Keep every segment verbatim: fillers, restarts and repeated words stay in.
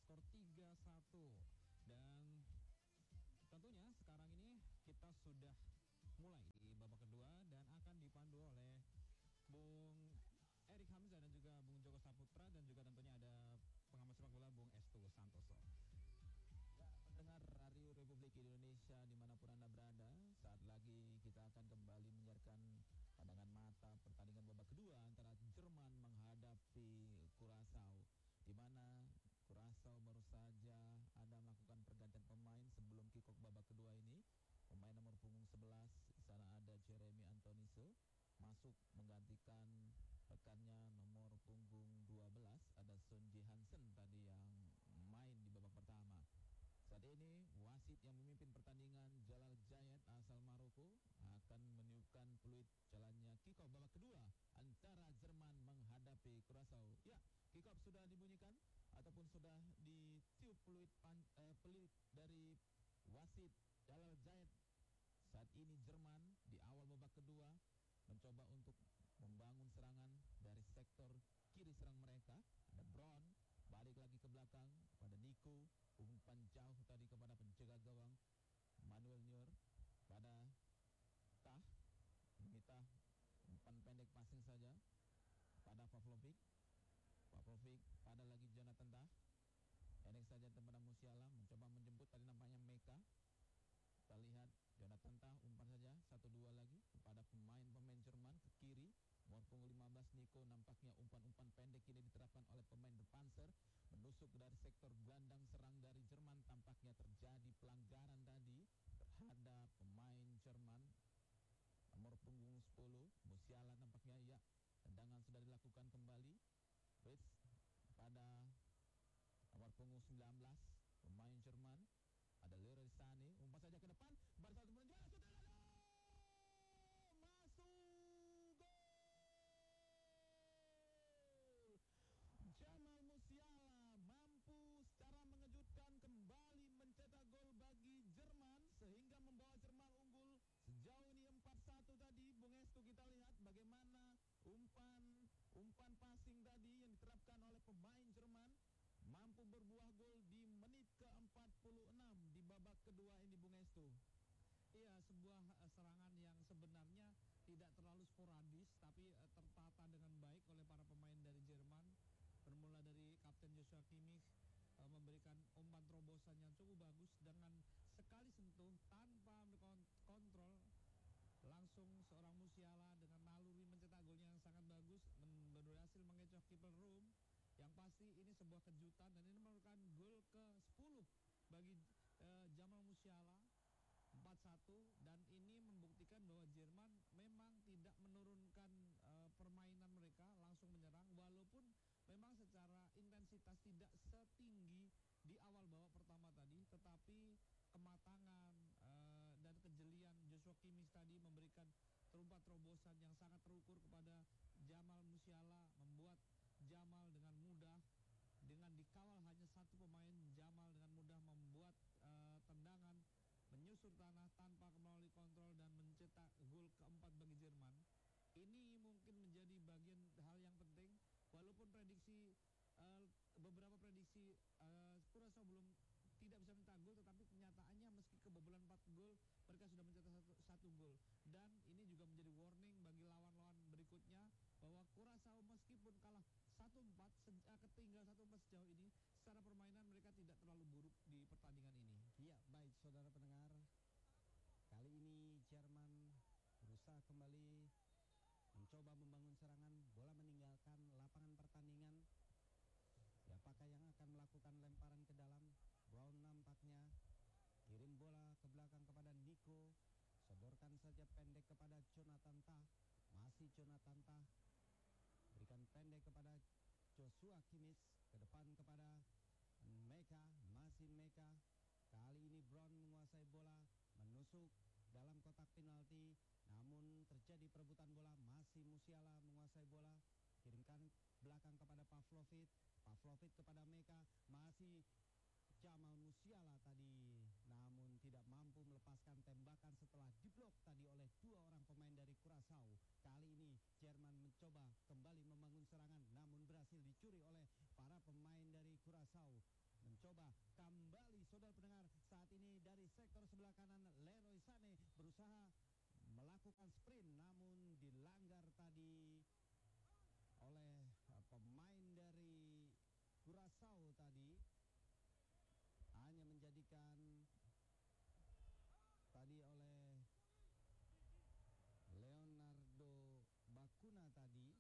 skor tiga satu. Dan tentunya sekarang ini kita sudah mulai di babak kedua dan akan dipandu oleh Bung Erik Hamzah dan juga Bung Joko Saputra, dan juga tentunya ada pengamat sepak bola Bung Estu Santoso. Pendengar Radio Republik Indonesia dimanapun Anda berada, saat lagi kita akan kembali menyiarkan pandangan mata pertandingan babak kedua antara Jerman menghadapi Curaçao, di mana Curaçao baru saja ada melakukan pergantian pemain sebelum kick off babak kedua ini. Pemain nomor punggung sebelas, di sana ada Jeremy Antoniso masuk menggantikan rekannya nomor punggung dua belas, ada Son Ji Hansen tadi yang main di babak pertama. Saat ini wasit yang memimpin pertandingan Jalal Jayed asal Maroko akan meniupkan peluit jalannya kick off babak kedua antara Jerman menghadapi Curaçao. Ya, kick off sudah dibunyikan ataupun sudah ditiup peluit pan, eh, peluit dari wasit Jalal Jayed. Saat ini Jerman di awal babak kedua mencoba untuk membangun serangan dari sektor kiri serang mereka. Ada Brown, balik lagi ke belakang pada Nico, umpan jauh tadi kepada penjaga gawang Manuel Neuer, pada Tah, minta umpan pendek passing saja pada Pavlovic. Pavlovic pada lagi Jonathan Tah, pendek saja kepada Musiala, mencoba menjemput tadi nampaknya Meka. Kita lihat Jonathan Tah umpan saja satu dua lagi kepada pemain-pemain Jerman ke kiri. Nomor punggung lima belas Nico, nampaknya umpan-umpan pendek ini diterapkan oleh pemain The Panzer, menusuk dari sektor gelandang serang dari Jerman. Tampaknya terjadi pelanggaran tadi terhadap pemain Jerman nomor punggung sepuluh Musiala. Nampaknya ya, tendangan sudah dilakukan kembali. Fritz pada nomor punggung sembilan belas pemain Jerman, ada Leroy Sané, umpan saja ke depan, baru satu menjual, sudah ada masuk gol. Jamal Musiala mampu secara mengejutkan kembali mencetak gol bagi Jerman sehingga membawa Jerman unggul sejauh ini empat satu tadi. Bung Estu, kita lihat bagaimana umpan umpan passing tadi yang diterapkan oleh pemain Jerman mampu berbuah gol di menit ke empat puluh enam di babak kedua ini, Bung Estu. Iya, sebuah uh, serangan yang sebenarnya tidak terlalu sporadis tapi uh, tertata dengan baik oleh para pemain dari Jerman. Bermula dari Kapten Joshua Kimmich uh, memberikan umpan terobosan yang cukup bagus dengan sekali sentuh tanpa kontrol, langsung seorang Musiala dengan naluri mencetak golnya yang sangat bagus, men- berhasil mengecoh kiper Rum. Yang pasti ini sebuah kejutan dan ini merupakan gol ke sepuluh bagi uh, Jamal Musiala, empat satu, dan ini membuktikan bahwa Jerman memang tidak menurunkan uh, permainan mereka, langsung menyerang walaupun memang secara intensitas tidak setinggi di awal babak pertama tadi, tetapi kematangan uh, dan kejelian Joshua Kimmich tadi memberikan terumpat terobosan yang sangat terukur kepada Jamal Musiala, membuat Jamal dengan mudah, dengan dikawal hanya satu pemain, Jamal dengan mudah membuat uh, tendangan menyusur tanah tanpa melalui kontrol dan mencetak gol keempat bagi Jerman. Ini mungkin menjadi bagian hal yang penting, walaupun prediksi uh, beberapa prediksi uh, Curaçao belum tidak bisa mencetak gol, tetapi kenyataannya meski kebobolan empat gol mereka sudah mencetak satu, satu gol. Dan ini juga menjadi warning bagi lawan-lawan berikutnya bahwa Curaçao meskipun kalah satu empat, uh, ketinggal satu empat sejauh ini, secara permainan mereka tidak terlalu buruk di pertandingan ini. Iya, baik saudara pendengar, kali ini Jerman berusaha kembali mencoba membangun serangan, bola meninggalkan lapangan pertandingan. Siapakah yang akan melakukan lemparan ke dalam? Brown nampaknya kirim bola ke belakang kepada Nico, sodorkan saja pendek kepada Jonathan Tah, masih Jonathan Tah, berikan pendek kepada Joshua Kimmich, ke depan kepada Meka, masih Meka. Kali ini Brown menguasai bola, menusuk dalam kotak penalti, namun terjadi perebutan bola, masih Musiala menguasai bola, kirimkan belakang kepada Pavlovic, Pavlovic kepada Meka, masih Jamal Musiala tadi, namun tidak mampu melepaskan tembakan setelah diblok tadi oleh dua orang pemain dari Curaçao. Kali ini Jerman mencoba kembali membangun serangan, namun berhasil dicuri oleh para pemain dari Curaçao. Mencoba mencoba kembali saudara pendengar saat ini dari sektor sebelah kanan Leroy Sané berusaha melakukan sprint namun dilanggar tadi oleh uh, pemain dari Curaçao tadi, hanya menjadikan tadi oleh Leonardo Bakuna tadi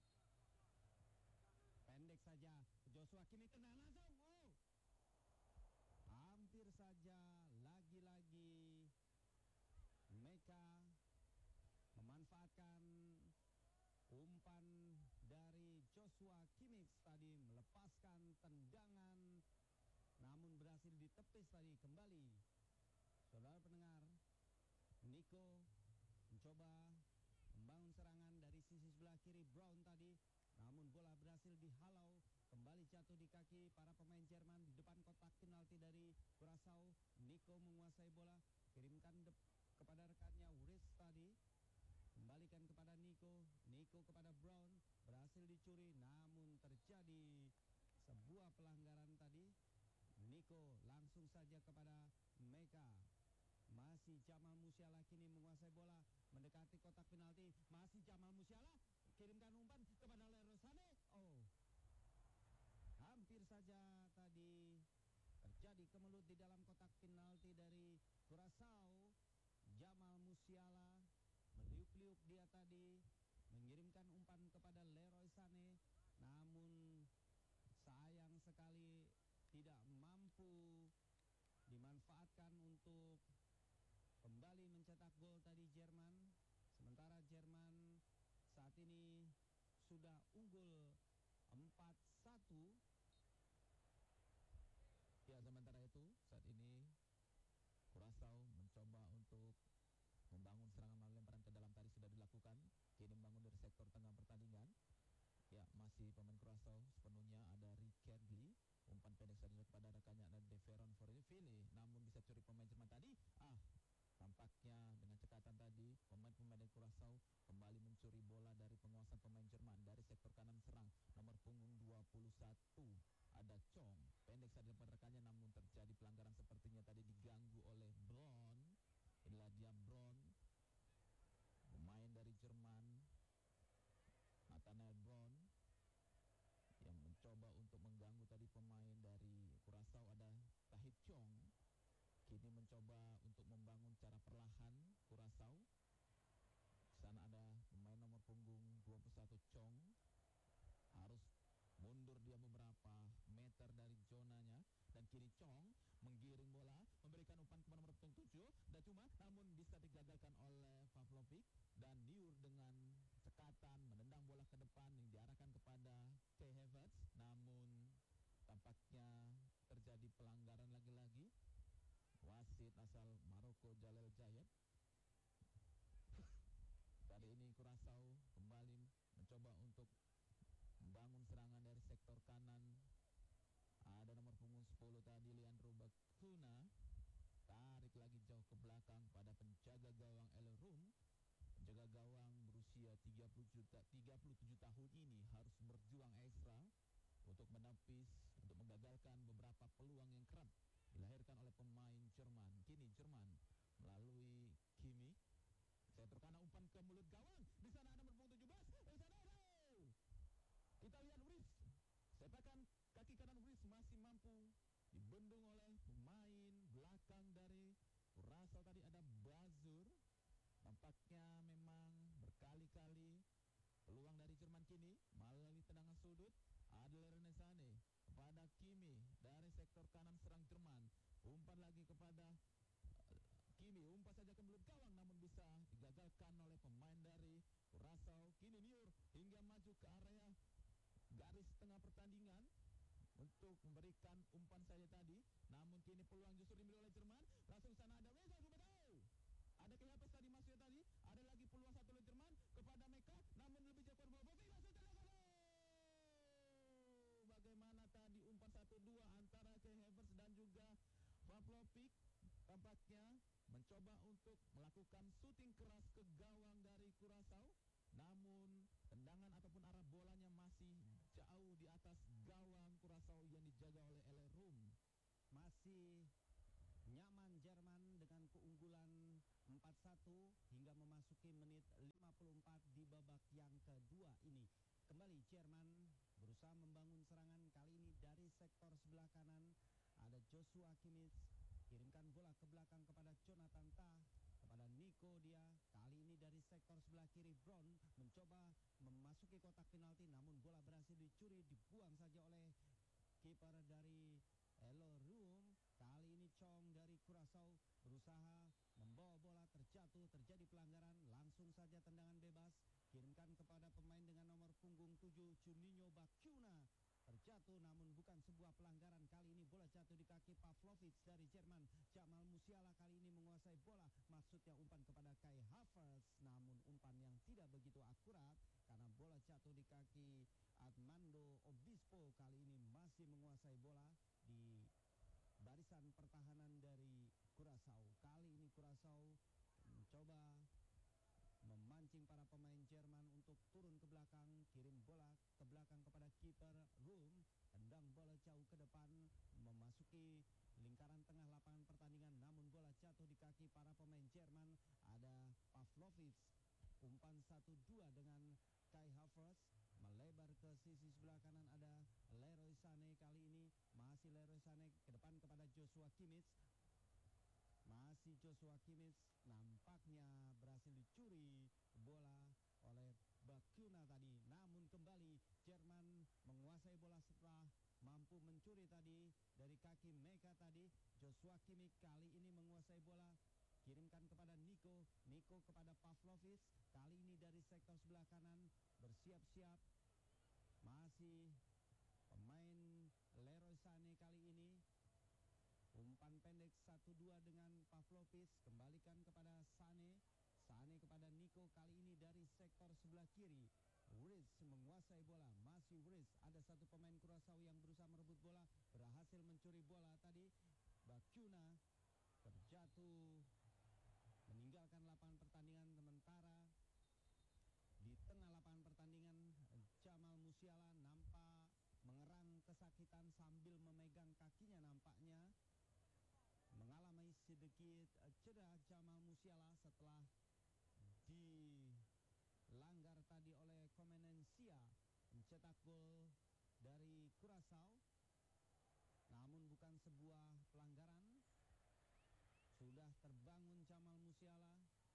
pendek saja. Joshua Kimi tendang langsung, oh hampir saja lagi-lagi Meka memanfaatkan umpan dari Joshua Kimmich tadi, melepaskan tendangan namun berhasil ditepis tadi kembali. Saudara pendengar, Nico mencoba membangun serangan dari sisi sebelah kiri Brown tadi, namun bola berhasil dihalau, kembali jatuh di kaki para pemain Jerman di depan kotak penalti dari Curaçao. Nico menguasai bola, kirimkan kepada rekannya Uris tadi, kembalikan kepada Nico, Nico kepada Brown, berhasil dicuri namun terjadi sebuah pelanggaran tadi. Nico langsung saja kepada Meka, masih Jamal Musiala kini menguasai bola, mendekati kotak penalti, masih Jamal Musiala, kirimkan umpan kepada Leroy Sané, oh hampir saja tadi terjadi kemelut di dalam kotak penalti dari Curaçao. Jamal Musiala meliuk-liuk dia tadi, mengirimkan umpan kepada Leroy Sané, namun sayang sekali tidak mampu dimanfaatkan untuk kembali mencetak gol tadi Jerman. Sementara Jerman saat ini sudah unggul empat satu. Ya, sementara itu saat ini Curaçao mencoba untuk membangun serangan melalui lemparan ke dalam tadi sudah dilakukan. Kini membangun dari sektor tengah pertandingan. Ya, masih pemain Curaçao sepenuhnya ada Riquelme. Umpan pendek saja kepada rekannya ada De Veron Forvili, namun bisa curi pemain Jerman tadi. Ah, tampaknya dengan cekatan tadi pemain-pemain dari Curaçao kembali mencuri bola dari penguasaan pemain Jerman dari sektor kanan serang nomor punggung dua puluh satu. Ada Chong, pendek saja kepada rekannya namun terjadi pelanggaran sepertinya tadi diganggu oleh Brown. Inilah dia Brown, pemain dari Jerman, Nathanael Brown, yang mencoba untuk mengganggu tadi pemain dari Curaçao ada Tahith Chong. Kini mencoba untuk membangun secara perlahan Curaçao. Di sana ada pemain nomor punggung dua puluh satu Chong, harus mundur dia beberapa meter dari zonanya, dan kini Chong menggiring bola, memberikan umpan kepada nomor punggung tujuh dan cuma namun bisa digagalkan oleh Pavlovic, dan Niur dengan cekatan menendang bola ke depan yang diarahkan kepada Kai Havertz, namun tampaknya terjadi pelanggaran lagi-lagi. Wasit asal Maroko Jalel Jayed. Kali ini Curaçao kembali mencoba untuk membangun serangan dari sektor kanan. Ada nomor punggung sepuluh tadi Leandro Bakuna, tarik lagi jauh ke belakang pada penjaga gawang El Rum. Penjaga gawang berusia tiga puluh tujuh tahun ini harus berjuang ekstra untuk menepis, untuk menggagalkan beberapa peluang yang kerap dilahirkan oleh pemain Jerman. Kini Jerman melalui Kimi, saya terkena umpan ke mulut gawang. Di sana ada nomor punggung tujuh belas. Di sana ada. Kita lihat Uris. Sepakan kaki kanan Uris masih mampu dibendung oleh pemain belakang dari Curaçao tadi ada Bazur. Tampaknya memang berkali-kali peluang dari Jerman kini melalui tendangan sudut. Ada Leroy Sané kepada Kimi dari sektor kanan serang Jerman. Umpan lagi kepada uh, Kimi, umpan saja ke mulut gawang namun bisa digagalkan oleh pemain dari Curaçao. Kini Niur hingga maju ke area garis tengah pertandingan untuk memberikan umpan saja tadi, namun kini peluang justru dimiliki oleh Jerman. Langsung sana ada Reza Gubernau, ada Kehapes tadi masuknya tadi, ada lagi peluang satu oleh Jerman kepada Meka, namun lebih jauh bola Bovi langsung terlalu. Bagaimana tadi umpan satu dua antara Kehapes dan juga Pavlovic, tampaknya mencoba untuk melakukan syuting keras ke gawang dari Curaçao, namun tendangan ataupun arah bolanya masih jauh di atas gawang Curaçao yang dijaga oleh El Rum. Masih masih nyaman Jerman dengan keunggulan empat satu hingga memasuki menit lima puluh empat di babak yang kedua ini. Kembali Jerman berusaha membangun serangan, kali ini dari sektor sebelah kanan ada Joshua Kimmich, kirimkan bola ke belakang kepada Jonathan Tah, kepada Nico dia, kali ini dari sektor sebelah kiri Brown mencoba memasuki kotak penalti, namun bola berhasil dicuri, dibuang saja oleh kiper dari Elo Room. Kali ini Chong dari Curaçao berusaha membawa bola, terjatuh, terjadi pelanggaran, langsung saja tendangan bebas, kirimkan kepada pemain dengan nomor punggung tujuh Juninho Bacuna, terjatuh namun bukan sebuah pelanggaran. Kali ini bola jatuh di kaki Pavlovic dari Jerman. Jamal Musiala kali ini menguasai bola, maksudnya umpan kepada Kai Havertz, namun umpan yang tidak begitu akurat karena bola jatuh di kaki Armando Obispo. Kali ini masih menguasai bola di barisan pertahanan dari Curaçao. Kali ini Curaçao mencoba memancing para pemain Jerman untuk turun ke belakang, kirim bola ke belakang kepada kiper Room, tendang bola jauh ke depan, memasuki lingkaran tengah lapangan pertandingan, namun bola jatuh di kaki para pemain Jerman. Ada Pavlovic, umpan satu dua dengan Kai Havertz, melebar ke sisi sebelah kanan ada Leroy Sané. Kali ini masih Leroy Sané ke depan kepada Joshua Kimmich, masih Joshua Kimmich, nampaknya berhasil dicuri bola oleh Bacuna tadi, namun kembali Jerman menguasai bola setelah mampu mencuri tadi dari kaki Meka tadi. Joshua Kimmich kali ini menguasai bola, kirimkan kepada Nico, Nico kepada Pavlovic, kali ini dari sektor sebelah kanan bersiap-siap, masih pemain Leroy Sané kali ini. Umpan pendek satu dua dengan Pavlovic, kembalikan kepada Sané, Sané kepada Nico, kali ini dari sektor sebelah kiri. Ritz menguasai bola, masih Ritz, ada satu pemain Curaçao yang berusaha merebut bola, berhasil mencuri bola tadi. Bacuna terjatuh, meninggalkan lapangan pertandingan. Sementara di tengah lapangan pertandingan Jamal Musiala nampak mengerang kesakitan sambil memegang kakinya, nampaknya mengalami sedikit cedera Jamal Musiala setelah dilanggar tadi oleh Comenencia mencetak gol dari Curaçao, namun bukan sebuah pelanggaran. Sudah terbangun Jamal Musiala,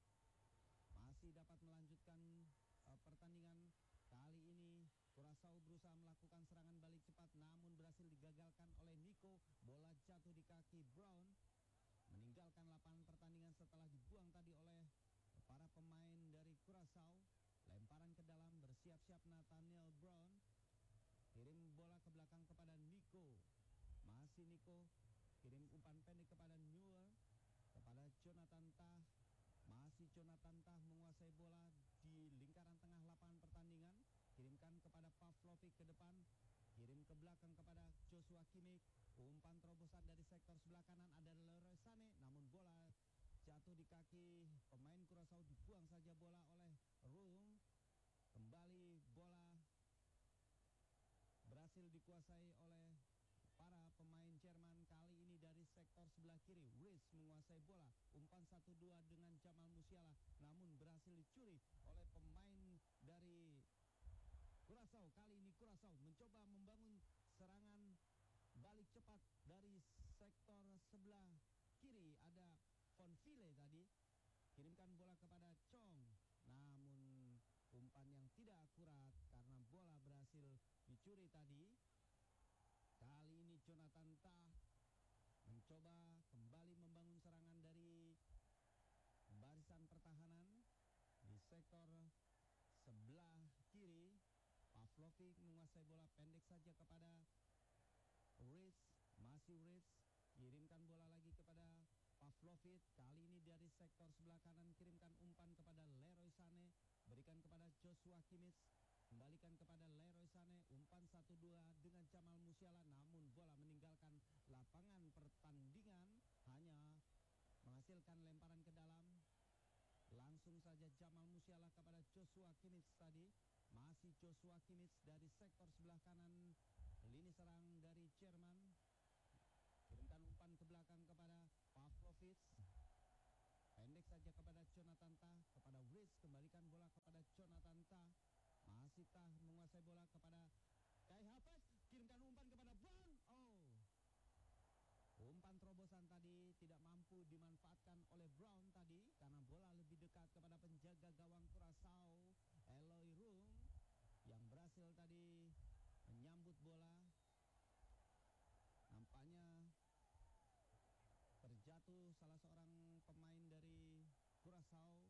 masih dapat melanjutkan uh, pertandingan. Kali ini Curaçao berusaha melakukan serangan balik cepat, namun berhasil digagalkan oleh Nico. Bola jatuh di kaki Brown, meninggalkan lapangan pertandingan setelah dibuang tadi oleh para pemain dari Curaçao. Lemparan ke dalam, bersiap-siap Nathaniel Brown, kirim bola ke belakang kepada Nico, masih Nico, kirim umpan pendek kepada Neuer, kepada Jonathan Tah, masih Jonathan Tah menguasai bola di lingkaran tengah lapangan pertandingan, kirimkan kepada Pavlovic ke depan, kirim ke belakang kepada Joshua Kimmich, umpan terobosan dari sektor sebelah kanan ada Leroy Sané, namun bola jatuh di kaki pemain Curaçao, dibuang saja bola oleh Room. Kembali bola berhasil dikuasai oleh para pemain Jerman, kali ini dari sektor sebelah kiri. Ritz menguasai bola, umpan satu dua dengan Jamal Musiala, namun berhasil dicuri oleh pemain dari Curaçao. Kali ini Curaçao mencoba membangun serangan balik cepat dari sektor sebelah kiri. Ada Fonfile tadi, kirimkan bola kepada Chong, namun umpan yang tidak akurat karena bola berhasil dicuri tadi. Kali ini Jonathan Tah mencoba kembali membangun serangan dari barisan pertahanan di sektor sebelah kiri. Pavlovic menguasai bola, pendek saja kepada Ritz, masih Ritz, kirimkan bola lagi kepada Pavlovic, kali ini dari sektor sebelah kanan, kirimkan umpan kepada Leroy Sané, berikan kepada Joshua Kimmich, kembalikan kepada Leroy Sané, umpan satu dua dengan Jamal Musiala, namun bola meninggalkan lapangan pertandingan, hanya menghasilkan lemparan ke dalam. Langsung saja Jamal Musiala kepada Joshua Kimmich tadi, masih Joshua Kimmich dari sektor sebelah kanan lini serang dari Jerman, kirimkan umpan ke saja kepada Jonathan Tah, kepada Wris, kembalikan bola kepada Jonathan Tah. Masih Tah menguasai bola kepada Kai Havertz, kirimkan umpan kepada Brown. Oh, umpan terobosan tadi tidak mampu dimanfaatkan oleh Brown tadi karena bola lebih dekat kepada penjaga gawang Curaçao, Eloy Room, yang berhasil tadi menyambut bola. Nampaknya terjatuh salah seorang pemain dari Curaçao,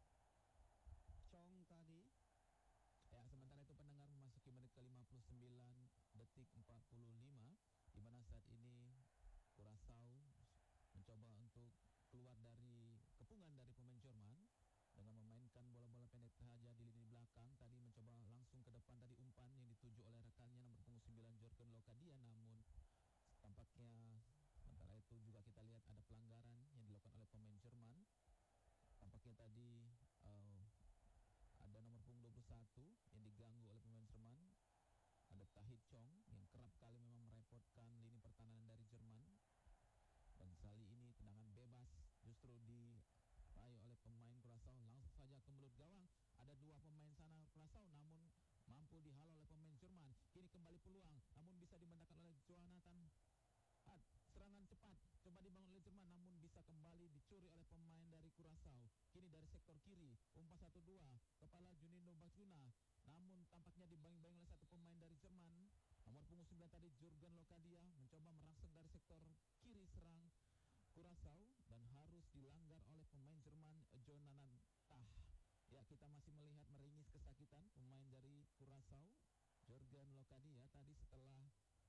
Chong tadi. Ya, sementara itu pendengar memasuki menit ke lima puluh sembilan detik empat puluh lima, di mana saat ini Curaçao mencoba untuk keluar dari kepungan dari pemain Jerman dengan memainkan bola-bola pendek saja di lini belakang. Tadi mencoba langsung ke depan, tadi umpan yang dituju oleh rekannya nomor punggung sembilan Jurgen Locadia, namun tampaknya sementara itu juga kita lihat ada pelanggaran yang dilakukan oleh pemain Jerman. Tampaknya tadi uh, ada nomor punggung dua puluh satu yang diganggu oleh pemain Jerman. Ada Tahith Chong yang kerap kali memang merepotkan lini pertahanan dari Jerman. Dan kali ini tendangan bebas justru diraih oleh pemain Curaçao. Langsung saja ke mulut gawang. Ada dua pemain sana Curaçao, namun mampu dihalau oleh pemain Jerman. Kini kembali peluang, namun bisa dimenangkan oleh Jonathan Tah. Serangan cepat coba dibangun oleh Jerman, namun bisa kembali dicuri oleh pemain dari Curaçao. Kini dari sektor kiri, umpan satu dua kepala Juninho Bacuna, namun tampaknya dibayang-bayang oleh satu pemain dari Jerman. Nomor punggung sembilan tadi Jurgen Locadia mencoba merangsek dari sektor kiri serang Curaçao dan harus dilanggar oleh pemain Jerman Jonathan Tah. Ya, kita masih melihat meringis kesakitan pemain dari Curaçao, Jurgen Locadia tadi setelah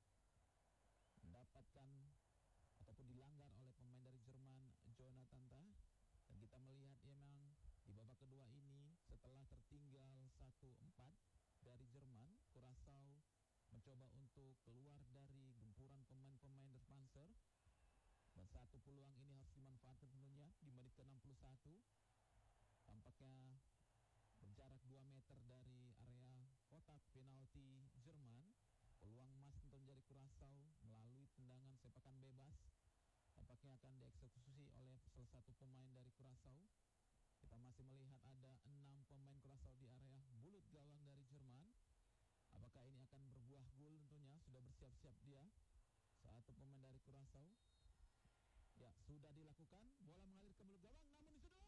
mendapatkan ataupun dilanggar oleh pemain dari Jerman Jonathan Tah. Dan kita melihat ya memang di babak kedua ini setelah tertinggal satu empat dari Jerman, Curaçao mencoba untuk keluar dari gempuran pemain-pemain Der Panzer. Dan satu peluang ini harus dimanfaatkan tentunya di menit ke enam puluh satu. Tampaknya berjarak dua meter dari area kotak penalti Jerman. Peluang emas tentunya dari Curaçao melalui tendangan sepakan bebas. Tampaknya akan dieksekusi oleh salah satu pemain dari Curaçao. Kita masih melihat ada enam pemain Curaçao di area bulut gawang dari Jerman. Apakah ini akan berbuah gol tentunya? Sudah bersiap-siap dia, satu pemain dari Curaçao. Ya, sudah dilakukan. Bola mengalir ke mulut gawang, namun disuduh.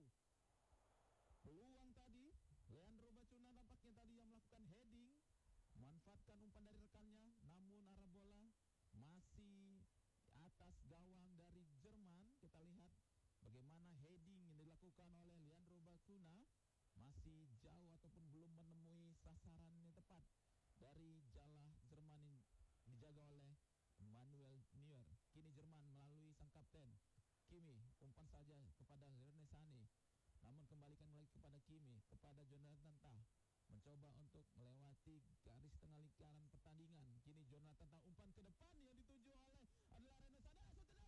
Peluang tadi, Leandro Bacuna nampaknya tadi yang melakukan heading, manfaatkan umpan dari rekannya, namun arah bola masih atas gawang dari Jerman. Kita lihat bagaimana heading yang dilakukan oleh Leandro Bacuna, masih jauh ataupun belum menemui sasaran yang tepat dari jala Jerman yang dijaga oleh Manuel Neuer. Kini Jerman melalui sang kapten Kimi, umpan saja kepada Leroy Sané, namun kembalikan lagi kepada Kimi, kepada Jonathan Tah, mencoba untuk melewati garis tengah lingkaran pertandingan. Kini Jonathan Tah umpan ke depan yang dituju oleh adalah Leroy Sané.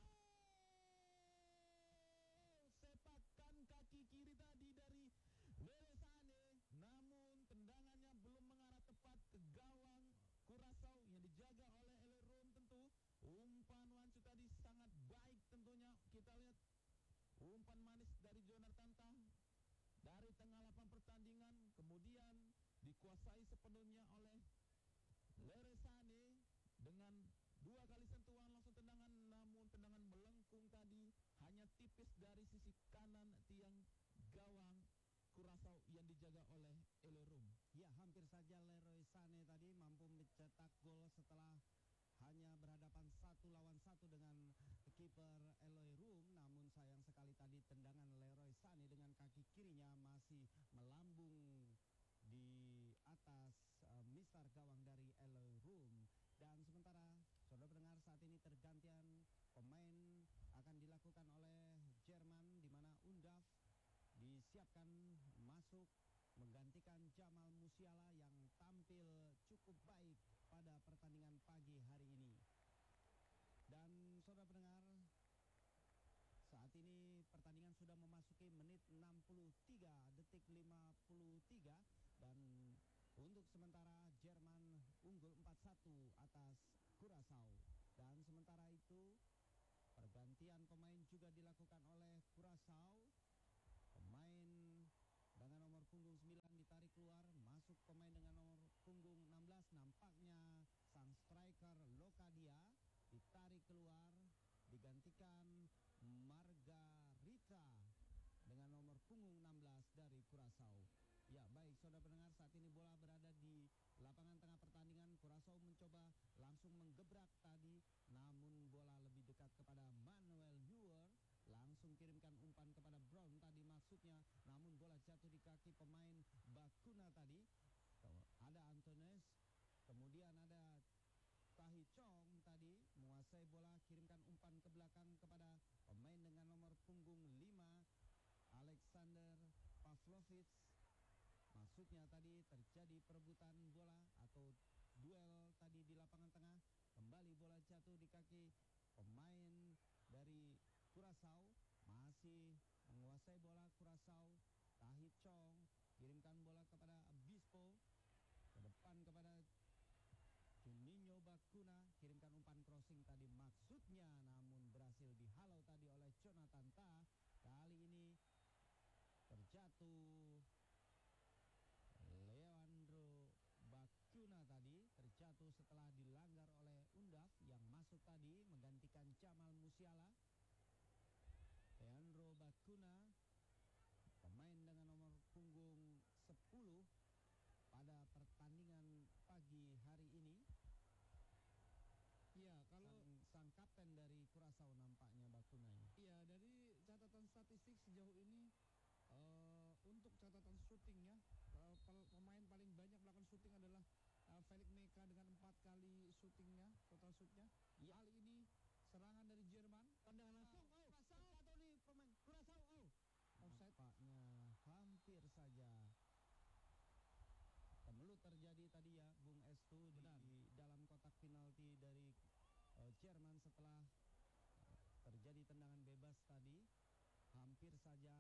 Sepakan kaki kiri tadi dari Leroy Sané, namun tendangannya belum mengarah tepat ke gawang Curaçao yang dijaga oleh Eloy Room. Tentu umpan Wansu tadi sangat baik tentunya. Kita lihat umpan manis dari Jonathan Tah dari tengah lapangan pertandingan, kemudian dikuasai sepenuhnya oleh Leroy Sané dengan dua kali sentuhan langsung tendangan, namun tendangan melengkung tadi hanya tipis dari sisi kanan tiang gawang Curaçao yang dijaga oleh Eloy Room. Ya, hampir saja Leroy Sané tadi mampu mencetak gol setelah hanya berhadapan satu lawan satu dengan kiper Eloy Room. Namun sayang sekali tadi tendangan Leroy Sané dengan kaki kirinya masih melambung di atas uh, mistar gawang dari Eloy Room. Dan sementara saudara pendengar, saat ini tergantian pemain akan dilakukan oleh Jerman, di mana Undaf disiapkan masuk menggantikan Jamal Musiala yang tampil cukup baik pada pertandingan pagi hari ini. Dan saudara pendengar, saat ini pertandingan sudah memasuki menit enam puluh tiga detik lima puluh tiga, dan untuk sementara Jerman unggul empat satu atas Curaçao. Dan sementara itu pergantian pemain juga dilakukan oleh Curaçao. keluar, digantikan Margarita dengan nomor punggung enam belas dari Curaçao. Ya, baik saudara pendengar, saat ini bola berada di lapangan tengah pertandingan. Curaçao mencoba langsung menggebrak tadi, namun bola lebih dekat kepada Manuel Neuer. Langsung kirimkan umpan kepada Brown tadi maksudnya, namun bola jatuh di kaki pemain Bakuna tadi. Ada Antunes, kemudian ada Tahi Chong tadi menguasai bola, kirimkan umpan ke belakang kepada pemain dengan nomor punggung lima Alexander Pavlovic. Maksudnya tadi terjadi perebutan bola atau duel tadi di lapangan tengah. Kembali bola jatuh di kaki pemain dari Curaçao. Masih menguasai bola Curaçao. Tahi Chong kirimkan bola kepada Bispo, ke depan kepada Juninho Bakuna, kirimkan umpan crossing tadi maksudnya, namun berhasil dihalau tadi oleh Jonathan Tah. Kali ini terjatuh Leandro Bakuna tadi, terjatuh setelah dilanggar oleh Undaf yang masuk tadi menggantikan Jamal Musiala. Leandro Bakuna, pemain dengan nomor punggung sepuluh pada pertandingan pagi hari ini. Iya, kalau sang, sang kapten dari Curaçao nampaknya Bakuna ini. Iya, dari catatan statistik sejauh ini uh, untuk catatan syutingnya, uh, pemain paling banyak melakukan syuting adalah uh, Felix Meka dengan empat kali syutingnya, total shootnya. Ya. Kali ini serangan dari Jerman, tendangan langsung, oh, terjatuh nih pemain Curaçao, oh, offside. Nampaknya hampir saja kemelut terjadi tadi ya, Bung Estu, di, di dalam kotak penalti dari uh, Jerman setelah uh, terjadi tendangan bebas tadi. Hampir saja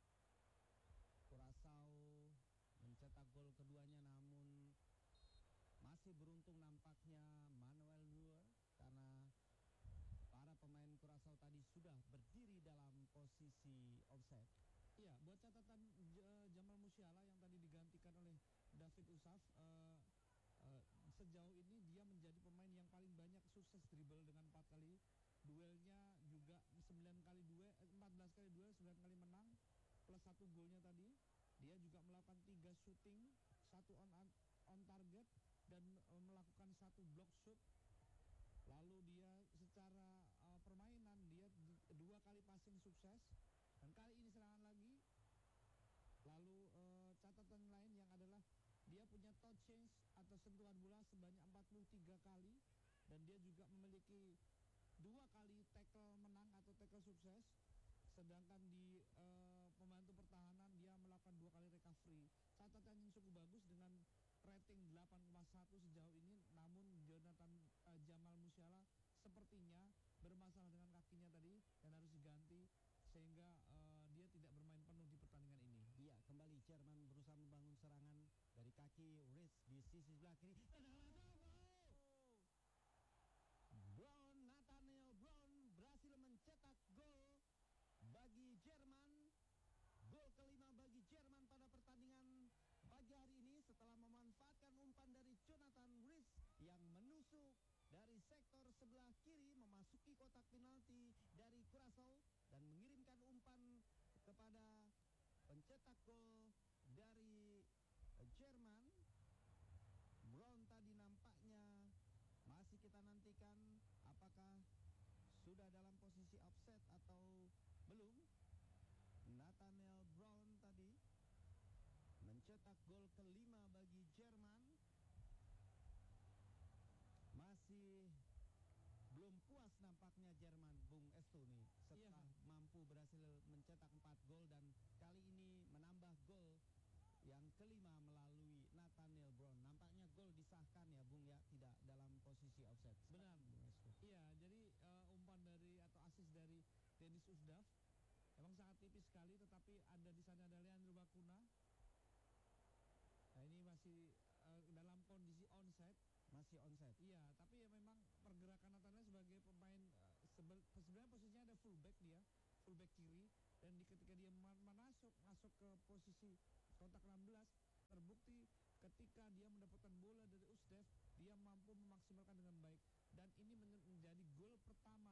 Curaçao mencetak gol keduanya, namun masih beruntung nampaknya Manuel Neuer karena para pemain Curaçao tadi sudah berdiri dalam posisi offside. Iya, buat catatan uh, Jamal Musiala yang tadi digantikan oleh David Usaf, uh, uh, sejauh ini dia menjadi pemain yang paling banyak sukses dribble dengan empat kali. Duelnya juga sembilan kali duel, empat belas kali duel, sembilan kali menang, plus satu golnya tadi. Dia juga melakukan tiga shooting, satu on on target dan uh, melakukan satu block shoot. Lalu dia secara uh, permainan dia dua kali passing sukses. Dan kali ini serangan lagi. Lalu uh, catatan lain yang adalah dia punya touch change atau sentuhan bola sebanyak empat puluh tiga kali. Dan dia juga memiliki dua kali tackle menang atau tackle sukses. Sedangkan di uh, pembantu pertahanan dia melakukan dua kali recovery. Catatan yang cukup bagus dengan rating delapan koma satu sejauh ini. Namun Jonathan uh, Jamal Musiala sepertinya bermasalah dengan kakinya tadi dan harus diganti, sehingga uh, dia tidak bermain penuh di pertandingan ini. Iya, kembali Jerman berusaha membangun serangan dari kaki Ritz di sisi sebelah kiri. Brown, Nathaniel Brown berhasil mencetak gol bagi Jerman. Gol kelima bagi Jerman pada pertandingan pagi hari ini setelah memanfaatkan umpan dari Jonathan Ritz yang menusuk dari sektor sebelah kiri memasuki kotak penalti dari Curaçao dan mengirimkan umpan kepada pencetak gol dari Jerman. Brown tadi nampaknya masih kita nantikan apakah sudah dalam posisi offset atau belum. Nathaniel Brown tadi mencetak gol kelima bagi Jerman. Masih belum puas nampaknya Jerman, Bung Estu nih, setelah iya. mampu berhasil mencetak empat gol dan kali ini menambah gol yang kelima melalui Nathaniel Brown. Nampaknya gol disahkan ya, Bung ya, tidak dalam posisi offset. Benar, Bung Estu. Iya, jadi uh, umpan dari atau asis dari Dennis Usdaf emang sangat tipis sekali, tetapi ada di sana ada Leandro Bakuna. Nah, ini masih uh, dalam kondisi onside. Masih onside. Iya, tapi ya memang pergerakan Nathaniel sebagai pemain uh, sebe- sebenarnya posisinya ada fullback dia, fullback kiri, dan di ketika dia masuk masuk ke posisi kontak enam belas, terbukti ketika dia mendapatkan bola dari Usdaf, dia mampu memaksimalkan dengan baik dan ini menjadi gol pertama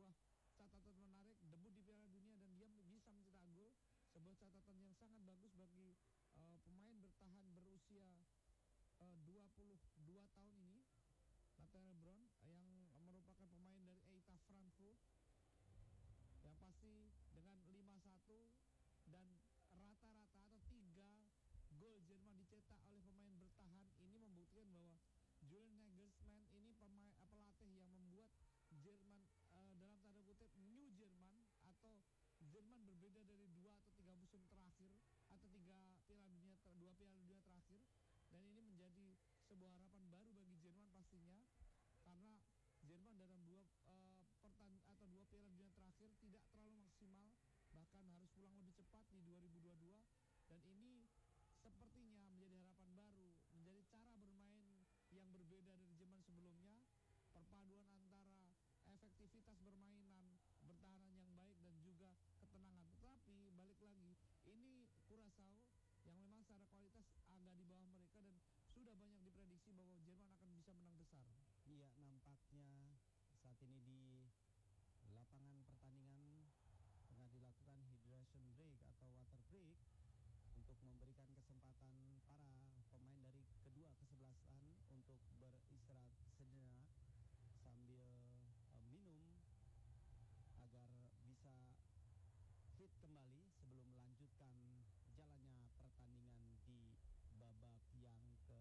sebuah catatan menarik, debut di Piala Dunia dan dia bisa mencetak gol, sebuah catatan yang sangat bagus bagi uh, pemain bertahan berusia uh, dua puluh dua tahun ini, Nathaniel Brown, yang merupakan pemain dari Eintracht Frankfurt, yang pasti dengan lima satu dan rata-rata atau tiga gol Jerman dicetak oleh pemain bertahan ini membuktikan bahwa Julian Nagelsmann ini pemain pelatih yang membuat Jerman uh, dalam tanda kutip New Jerman atau Jerman berbeda dari dua atau tiga musim terakhir atau tiga Piala Dunia dua Piala Dunia terakhir, dan ini menjadi sebuah harapan baru bagi Jerman pastinya, karena Jerman dalam dua uh, pertan atau dua Piala Dunia terakhir tidak terlalu maksimal, bahkan harus pulang lebih cepat di dua ribu dua puluh dua, dan ini sepertinya menjadi harapan baru, menjadi cara bermain yang berbeda dari Jerman sebelumnya, perpaduan antara efektivitas bermainan, bertahanan yang baik dan juga ketenangan. Tetapi balik lagi, ini Curaçao yang memang secara kualitas agak di bawah mereka dan sudah banyak diprediksi bahwa Jerman akan bisa menang besar. Iya, nampaknya saat ini di lapangan pertandingan tengah dilakukan hydration break atau water break untuk memberikan kesempatan para pemain dari kedua kesebelasan untuk beristirahat sejenak sambil uh, minum agar bisa fit kembali sebelum melanjutkan jalannya pertandingan di babak yang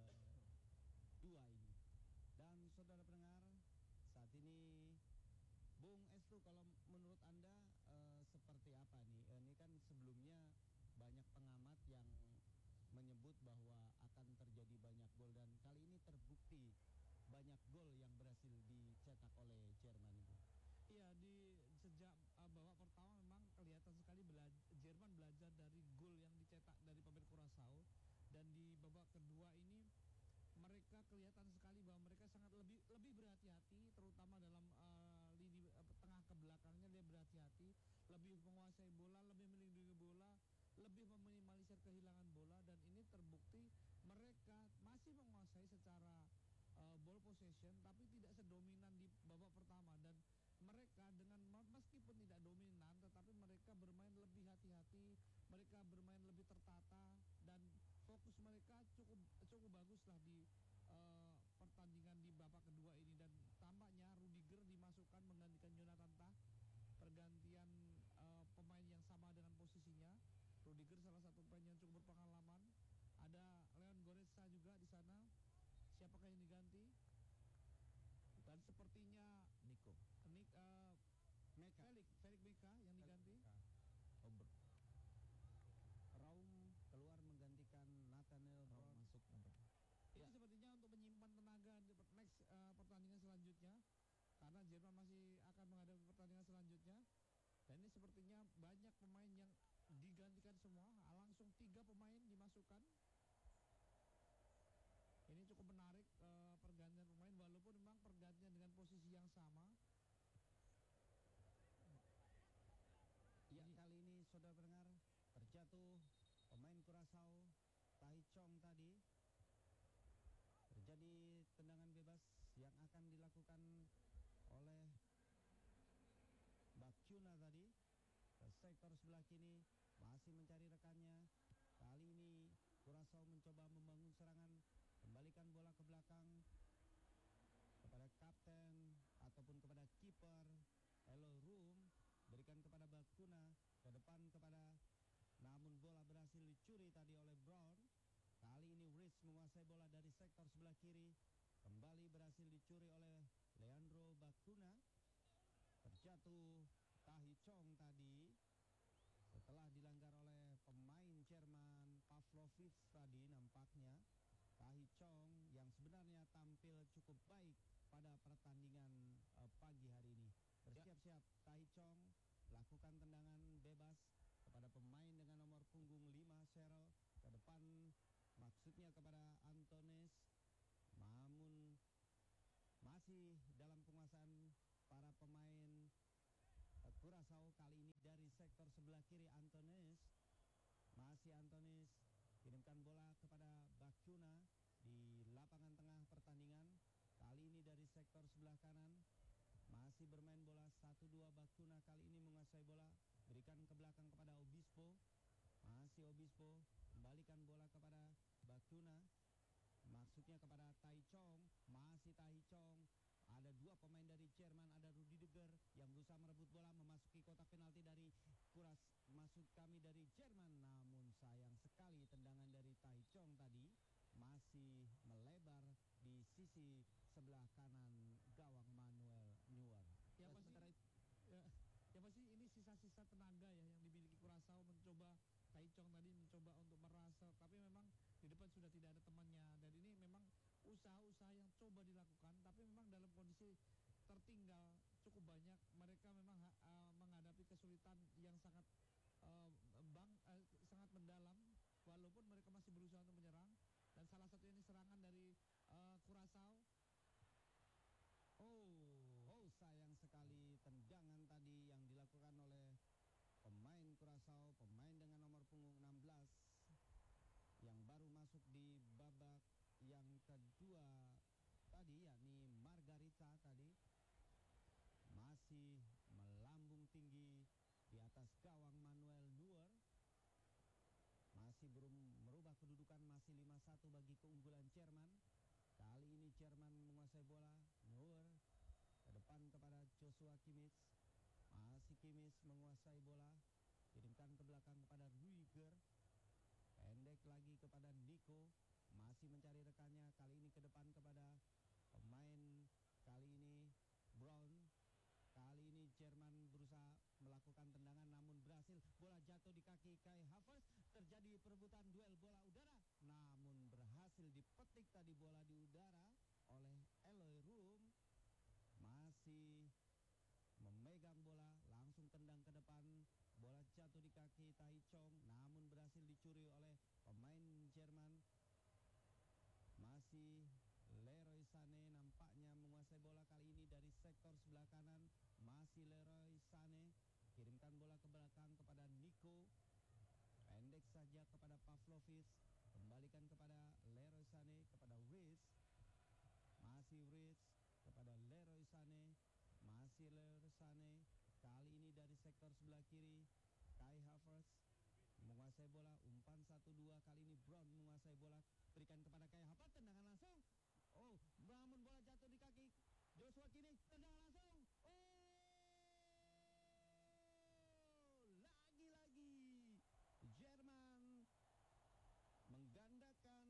kedua ini. Dan saudara pendengar, saat ini Bung Estu, kalau menurut Anda uh, seperti apa nih? Uh, ini kan sebelumnya banyak pengamat yang menyebut bahwa akan terjadi banyak gol dan kali ini terbukti banyak gol yang berhasil dicetak oleh Jerman itu. Iya, di sejak uh, babak pertama memang kelihatan sekali bela Jerman belajar dari gol yang dicetak dari pemain Curaçao, dan di babak kedua ini mereka kelihatan sekali bahwa mereka sangat lebih lebih berhati-hati, terutama dalam uh, lini uh, tengah ke belakangnya dia berhati-hati, lebih menguasai bola, lebih melindungi bola, lebih meminimalisir kehilangan bola, dan ini terbukti mereka masih menguasai secara uh, ball possession tapi tidak sedominan di babak pertama, dan mereka dengan meskipun tidak dominan tetapi mereka bermain lebih hati-hati, mereka bermain lebih tertata dan fokus mereka cukup cukup bagus lah di uh, pertandingan di babak kedua ini. Dan tampaknya Rudiger dimasukkan menggantikan Jonathan Tah, pergantian uh, pemain yang sama dengan posisinya. Rudiger salah satu pemain yang cukup berpengalaman. Ada Leon Goretzka juga di sana. Siapakah yang diganti? Dan sepertinya Nico Nick uh, Meka. Felix Felix Meka yang diganti. Ober Raum keluar menggantikan Nathaniel Brown. masuk number. Ini Ya. sepertinya untuk menyimpan tenaga di next uh, pertandingan selanjutnya, karena Jerman masih akan menghadapi pertandingan selanjutnya. Dan ini sepertinya banyak pemain yang digantikan semua, langsung tiga pemain dimasukkan. Ini cukup menarik uh, pergantian pemain, walaupun memang pergantian dengan posisi yang sama. Ya, Ini- kali ini saudara pendengar, terjatuh pemain Curaçao Tai Chong tadi. Terjadi tendangan bebas yang akan dilakukan oleh Bakuna tadi ke sektor sebelah kiri, masih mencari rekannya. Kali ini Curaçao mencoba membangun serangan, kembalikan bola ke belakang kepada kapten ataupun kepada kiper Elo Room, berikan kepada Bakuna, ke depan kepada, namun bola berhasil dicuri tadi oleh Brown. Kali ini Rich menguasai bola dari sektor sebelah kiri, kembali berhasil dicuri oleh Leandro Bakuna. Terjatuh Tahi Chong tadi setelah dilanggar oleh pemain Jerman Pavlovic tadi. Nampaknya Tahi Chong yang sebenarnya tampil cukup baik pada pertandingan uh, pagi hari ini. Bersiap-siap Tahi Chong lakukan tendangan bebas kepada pemain dengan nomor punggung lima Cheryl, ke depan maksudnya kepada Antones, namun masih dalam penguasaan para pemain uh, Curaçao. Kali ini dari sektor sebelah kiri Antones, masih Antones kirimkan bola kepada Bakuna di lapangan tengah pertandingan. Kali ini dari sektor sebelah kanan masih bermain bola satu dua Bakuna kali ini menguasai bola, berikan ke belakang kepada Obispo. Masih Obispo, kembalikan bola kepada Bakuna. Maksudnya kepada Tai Chong, masih Tai Chong. Ada dua pemain dari Jerman, ada Rudi Deger yang berusaha merebut bola memasuki kotak penalti dari Kuras, maksud kami dari Jerman. Namun sayang sekali tendangan dari Tai Chong tadi masih melebar di sisi sebelah kanan gawang Manuel Neuer. Ya Dan pasti, sementara itu, ya, ya pasti ini sisa-sisa tenaga ya yang dimiliki Curaçao, mencoba Tai Chong tadi mencoba untuk merasa, tapi memang di depan sudah tidak ada temannya, dan ini memang usaha-usaha yang coba dilakukan, tapi memang dalam kondisi tertinggal cukup banyak, mereka memang ha, uh, menghadapi kesulitan yang sangat uh, bang, uh, sangat mendalam, walaupun mereka masih berusaha untuk menyerang. Dan salah satu ini serangan dari uh, Curaçao. oh, oh sayang sekali tendangan tadi yang dilakukan oleh pemain Curaçao, pemain dengan nomor punggung enam belas yang baru masuk di babak yang kedua tadi, yakni Margarita tadi, masih melambung tinggi di atas gawang Manuel Neuer. Masih belum merubah kedudukan, masih lima satu bagi keunggulan Jerman. Kali ini Jerman menguasai bola. Neuer ke depan kepada Joshua Kimmich. Masih Kimmich menguasai bola, kirimkan ke belakang kepada Rudiger. Pendek lagi kepada Nico, masih mencari rekannya, kali ini ke depan kepada pemain kali ini Brown. Kali ini Jerman berusaha melakukan tendangan namun berhasil, bola jatuh di kaki Kai Havertz. Terjadi perebutan duel bola udara, namun berhasil dipetik tadi bola di udara oleh Eloy Room. Masih memegang bola, langsung tendang ke depan, bola jatuh di kaki Tai Chong namun berhasil dicuri oleh pemain Jerman. Masih Leroy Sané nampaknya menguasai bola kali ini dari sektor sebelah kanan. Masih Leroy Sané, kirimkan bola ke belakang kepada Nico, pendek saja kepada Pavlovic, kembalikan kepada Leroy Sané, kepada Riz. Masih Riz kepada Leroy Sané, masih Leroy Sané, kali ini dari sektor sebelah kiri Kai Havertz menguasai bola, umpan satu dua, kali ini Brown menguasai bola, berikan kepada Kai Havertz, tendangan langsung. Oh, namun bola jatuh di kaki Joshua Kimmich, tendangan langsung. Oh, lagi-lagi Jerman menggandakan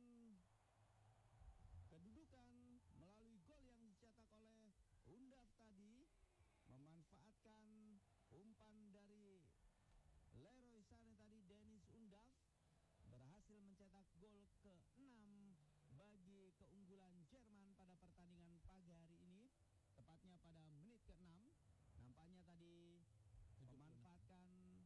kedudukan melalui gol yang dicetak oleh Undav tadi, memanfaatkan umpan dari Leroy Sané tadi. Dennis Undav berhasil mencetak gol ke enam bagi keunggulan Jerman pada pertandingan pagi hari ini, tepatnya pada menit ke enam. Nampaknya tadi memanfaatkan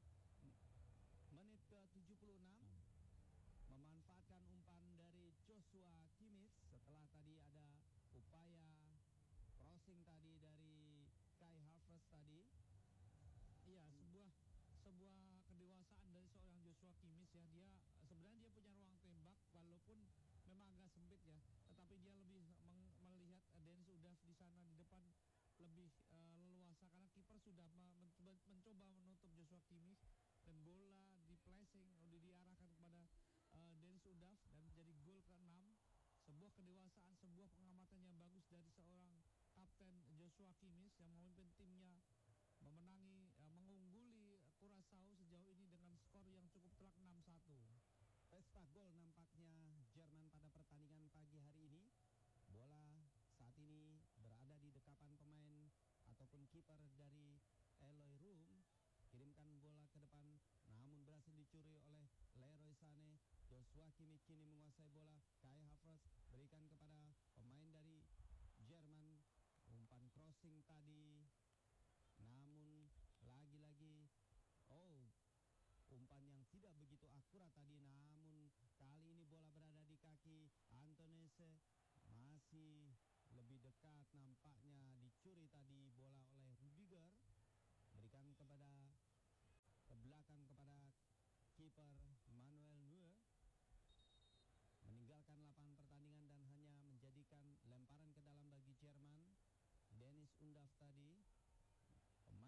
menit ke tujuh puluh enam, memanfaatkan umpan dari Joshua Kimmich setelah tadi ada upaya crossing tadi dari Kai Havertz tadi. Iya, sebuah sebuah kedewasaan dari seorang Joshua Kimmich ya. Dia sebenarnya dia punya ruang tembak walaupun memang agak sempit ya, tetapi dia lebih meng- melihat uh, Dennis Undav di sana di depan lebih uh, leluasa karena kiper sudah ma- mencoba, mencoba menutup Joshua Kimmich, dan bola di placing udah diarahkan kepada uh, Dennis Undav dan menjadi gol ke enam. Sebuah kedewasaan, sebuah pengamatan yang bagus dari seorang kapten Joshua Kimmich yang memimpin timnya memenangi, uh, mengungguli Curaçao sejauh ini dengan skor yang cukup telak enam satu. Pesta gol nampaknya Jerman pada pertandingan pagi hari ini. Bola saat ini berada di dekapan pemain ataupun kiper dari Eloy Room. Kirimkan bola ke depan namun berhasil dicuri oleh Leroy Sané. Joshua Kimmich kini menguasai bola. Kai Havertz berikan kepada pemain dari Jerman. Umpan crossing tadi, namun lagi-lagi oh, umpan yang tidak begitu akurat tadi, namun kali ini bola berada di kaki Antonese. Masih lebih dekat, nampaknya dicuri tadi bola oleh Rudiger, berikan kepada ke belakang kepada kiper Manuel Neuer, meninggalkan lapangan pertandingan dan hanya menjadikan lemparan ke dalam bagi Jerman. Dennis Undav tadi, pemain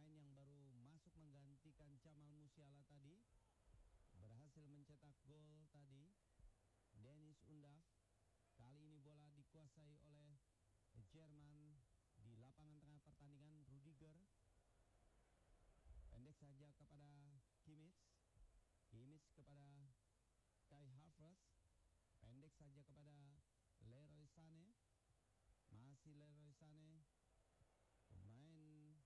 gol tadi, Dennis Undaf. Kali ini bola dikuasai oleh Jerman di lapangan tengah pertandingan. Rudiger pendek saja kepada Kimmich. Kimmich kepada Kai Havertz. Pendek saja kepada Leroy Sané. Masih Leroy Sané. Pemain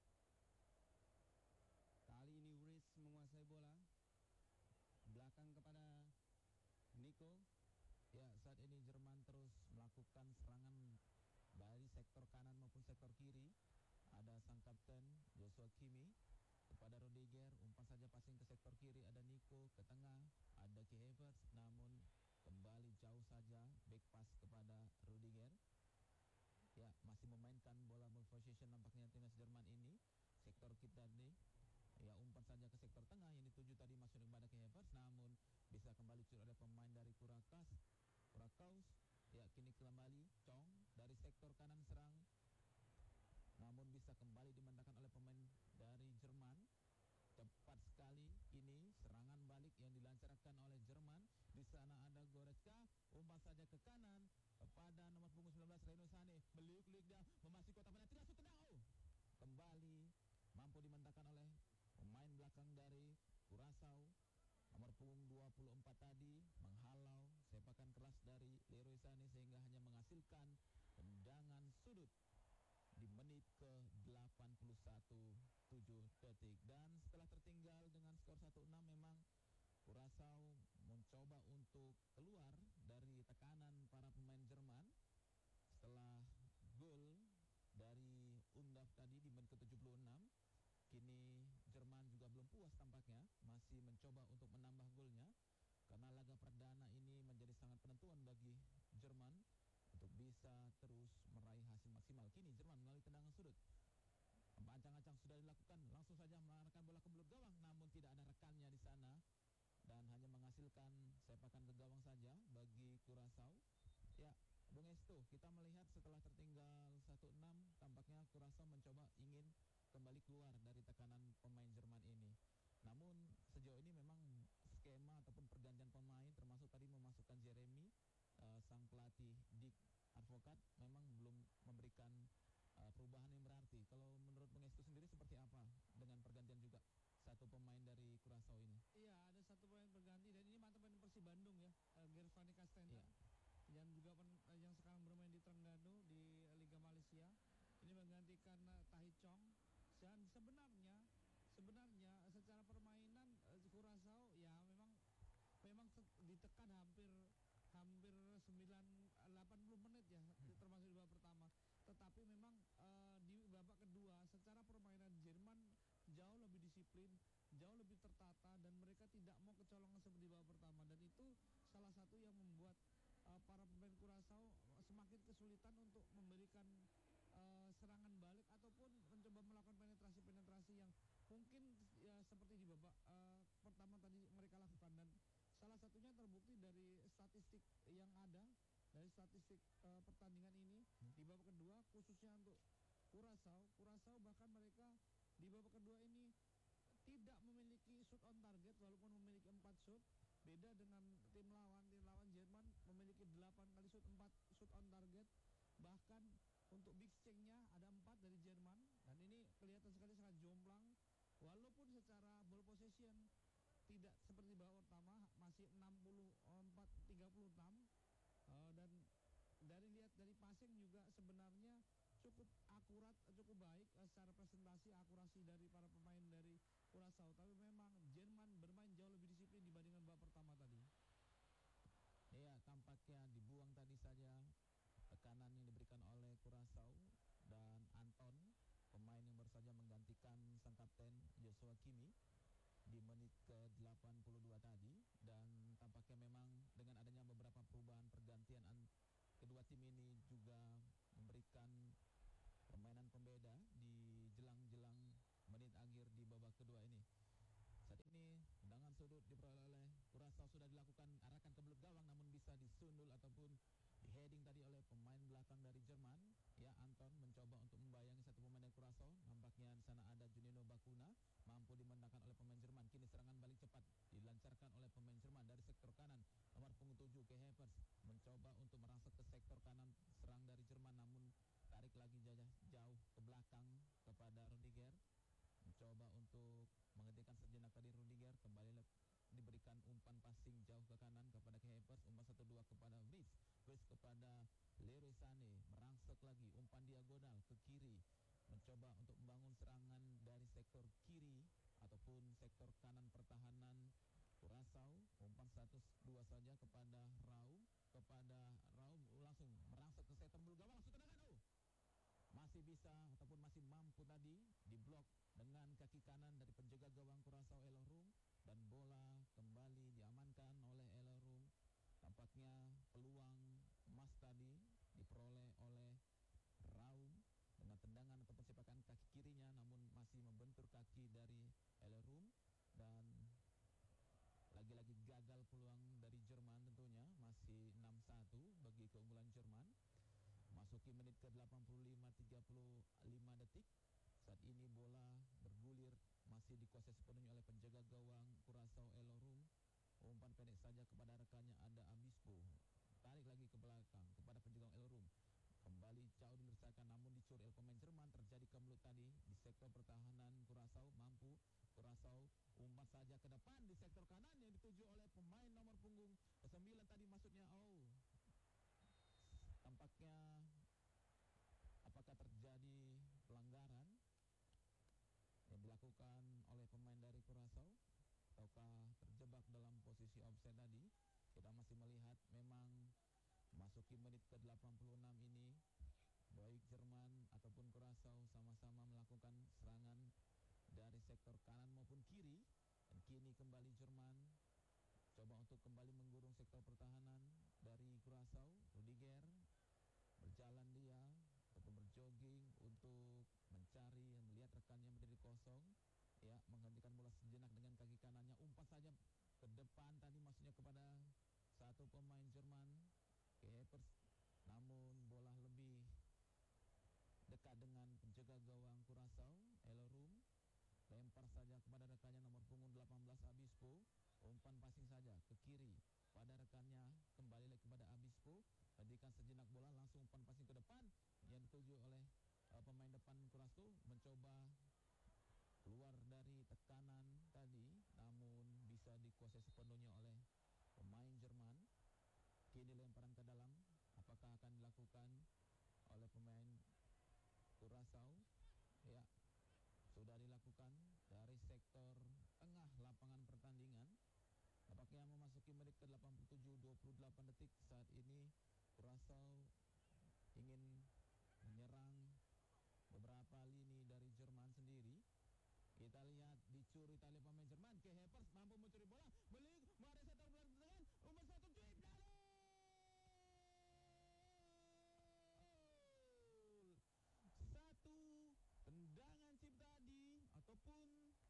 kali ini Wright menguasai bola. Belakang kepada Nico. Ya, saat ini Jerman terus melakukan serangan dari sektor kanan maupun sektor kiri. Ada sang kapten Joshua Kimmich kepada Rudiger, umpan saja passing ke sektor kiri. Ada Nico ke tengah, ada Kai Havertz, namun kembali jauh saja back pass kepada Rudiger. Ya, masih memainkan bola ball possession nampaknya timnas Jerman ini. Sektor kita nih, ya umpan saja ke sektor tengah yang dituju tadi masuk kepada Kai Havertz, namun bisa kembali dicuri oleh pemain dari Kurakas. Kurakaus, ya kini kembali Chong dari sektor kanan serang, namun bisa kembali dimandangkan oleh pemain dari Jerman. Cepat sekali ini serangan balik yang dilancarkan oleh Jerman. Di sana ada Goretzka, umpan saja ke kanan kepada nomor punggung sembilan belas Leroy Sané. Meliuk-liuk dia memasuki kotak penalti, langsung tendang. Oh, kembali mampu dimandangkan oleh pemain belakang dari Curaçao. Nomor punggung dua puluh empat tadi menghalau sepakan keras dari Leroy Sané sehingga hanya menghasilkan tendangan sudut di menit ke delapan puluh satu tujuh detik. Dan setelah tertinggal dengan skor satu enam, memang Curaçao mencoba untuk keluar dari tekanan para pemain Jerman. Setelah gol dari Undaf tadi di menit ke tujuh puluh enam, kini Jerman juga belum puas tampaknya, masih mencoba untuk menambah golnya, karena laga perdana ini menjadi sangat penentuan bagi Jerman untuk bisa terus meraih hasil maksimal. Kini Jerman melalui tendangan sudut, ancang-ancang sudah dilakukan, langsung saja mengarahkan bola ke belut gawang, namun tidak ada rekannya di sana dan hanya menghasilkan sepakan ke gawang saja bagi Curaçao. Ya, Bung Esto, kita melihat setelah tertinggal satu enam, tampaknya Curaçao mencoba ingin kembali keluar dari tekanan pemain Jerman ini. Namun sejauh ini memang skema ataupun pergantian pemain, termasuk tadi memasukkan Jeremy, uh, sang pelatih Dick Advokat, memang belum memberikan uh, perubahan yang berarti. Kalau menurut Bung Estu sendiri seperti apa dengan pergantian juga satu pemain dari Curaçao ini? Iya, ada satu pemain berganti dan ini mantan pemain Persib Bandung ya, uh, Gervani Castenta. Iya. Dan juga pen, uh, yang sekarang bermain di Terengganu di Liga Malaysia. Ini menggantikan uh, Tahi Chong. Dan sebenarnya sebenarnya secara permainan uh, Curaçao ya memang memang ditekan hampir hampir sembilan delapan puluh menit ya, hmm. termasuk di babak pertama. Tetapi memang uh, di babak kedua secara permainan Jerman jauh lebih disiplin, jauh lebih tertata, dan mereka tidak mau kecolongan seperti babak pertama, dan itu salah satu yang membuat uh, para pemain Curaçao semakin kesulitan untuk memberikan Uh, serangan balik ataupun mencoba melakukan penetrasi-penetrasi yang mungkin ya, seperti di babak uh, pertama tadi mereka lakukan. Dan salah satunya terbukti dari statistik yang ada, dari statistik uh, pertandingan ini hmm. di babak kedua, khususnya untuk Curaçao. Curaçao bahkan mereka di babak kedua ini tidak memiliki shoot on target walaupun memiliki empat shoot. Beda dengan tim lawan, tim lawan Jerman memiliki delapan kali shoot, empat shoot on target. Bahkan untuk big change-nya ada empat dari Jerman, dan ini kelihatan sekali sangat jomplang. Walaupun secara ball possession tidak seperti babak pertama, masih enam puluh empat tiga puluh enam, uh, dan dari lihat dari passing juga sebenarnya cukup akurat, cukup baik uh, secara presentasi, akurasi dari para pemain dari Curaçao. Tapi memang Jerman bermain jauh lebih disiplin dibandingkan babak pertama tadi. Iya, tampaknya dibuang tadi saja tekanan yang diberikan oleh Curaçao, dan Anton, pemain yang baru saja menggantikan sang kapten Joshua Kimmich di menit ke delapan puluh dua tadi. Dan tampaknya memang dengan adanya beberapa perubahan pergantian kedua tim ini juga memberikan permainan pembeda di jelang-jelang menit akhir di babak kedua ini. Saat ini tendangan sudut diperoleh oleh Curaçao sudah dilakukan, arahkan ke belut gawang, namun bisa disundul ataupun di heading tadi oleh pemain belakang dari Jerman. Ya, Anton mencoba untuk membayangi satu pemain dari Curaçao. Nampaknya di sana ada Junino Bakuna, mampu dimandangkan oleh pemain Jerman. Kini serangan balik cepat dilancarkan oleh pemain Jerman dari sektor kanan. sektor kiri ataupun sektor kanan pertahanan Curaçao. Umpan satu dua saja kepada Raum, kepada Raum langsung merangsek ke sektor bulu gawang, langsung tendangan. Oh, masih bisa ataupun masih mampu tadi diblok dengan kaki kanan dari penjaga gawang Curaçao Elorum, dan bola kembali diamankan oleh Elorum. Tampaknya peluang emas tadi diperoleh oleh Raum dengan tendangan ataupun sepakan kaki kirinya, namun masih membentur kaki dari Elorum, dan lagi-lagi gagal peluang dari Jerman tentunya. Masih enam satu bagi keunggulan Jerman. Masuki menit ke delapan puluh lima, tiga puluh lima detik. Saat ini bola bergulir masih dikuasai sepenuhnya oleh penjaga gawang Curaçao Elorum. Umpan pendek saja kepada rekannya, ada Abispo. Tarik lagi ke belakang kepada penjaga gawang Elorum. Kembali jauh dilesakan namun dicuri oleh pemain Jerman. Terjadi kemelut tadi di sektor pertahanan Curaçao. Mampu Curaçao umpan saja ke depan di sektor kanan yang dituju oleh pemain nomor punggung sembilan tadi, maksudnya. Oh, tampaknya apakah terjadi pelanggaran yang dilakukan oleh pemain dari Curaçao, ataukah terjebak dalam posisi offside tadi? Kita masih melihat memang masuki menit ke delapan puluh enam ini, baik Jerman ataupun Curaçao sama-sama melakukan serangan dari sektor kanan maupun kiri. Dan kini kembali Jerman coba untuk kembali menggurung sektor pertahanan dari Curaçao. Rudiger berjalan dia ataupun berjogging untuk mencari dan melihat rekannya berdiri kosong, ya, menghentikan bola sejenak dengan kaki kanannya. Umpan saja ke depan tadi, maksudnya kepada satu pemain Jerman, Kuipers, namun bola lebih dekat dengan penjaga gawang Curaçao Elorum. Lempar saja kepada rekannya nomor punggung delapan belas Abispo. Umpan passing saja ke kiri pada rekannya, kembali lagi kepada Abispo. Hentikan sejenak bola, langsung umpan passing ke depan yang dituju oleh uh, pemain depan Curaçao. Mencoba keluar dari tekanan tadi, namun bisa dikuasai sepenuhnya oleh pemain Jerman. Kini lemparan ke dalam, apakah akan dilakukan oleh pemain Curaçao? Ya, sudah dilakukan dari sektor tengah lapangan pertandingan. Tampaknya memasuki menit ke delapan puluh tujuh, dua puluh delapan detik. Saat ini Curaçao ingin menyerang beberapa lini dari Jerman sendiri. Kita lihat dicuri tali pemain Jerman. Kuipers mampu mencuri bola, beli ada satu bola dengan umur satu cuip dalam. Satu tendangan chip tadi ataupun